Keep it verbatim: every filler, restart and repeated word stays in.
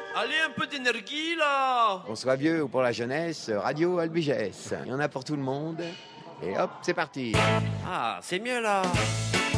Allez, un peu d'énergie, là. Qu'on soit vieux ou pour la jeunesse, Radio Albigès. Il y en a pour tout le monde. Et hop, c'est parti. Ah, c'est mieux, là.